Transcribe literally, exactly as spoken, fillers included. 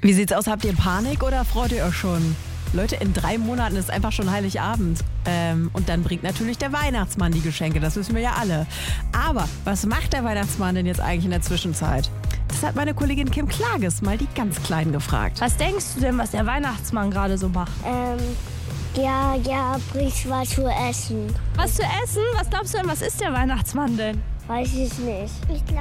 Wie sieht's aus? Habt ihr Panik oder freut ihr euch schon? Leute, in drei Monaten ist einfach schon Heiligabend. Ähm, und dann bringt natürlich der Weihnachtsmann die Geschenke, das wissen wir ja alle. Aber was macht der Weihnachtsmann denn jetzt eigentlich in der Zwischenzeit? Das hat meine Kollegin Kim Klages mal die ganz Kleinen gefragt. Was denkst du denn, was der Weihnachtsmann gerade so macht? Ähm, ja, ja, bringt was zu essen. Was zu essen? Was glaubst du denn, was ist der Weihnachtsmann denn? Weiß ich nicht. Ich glaube,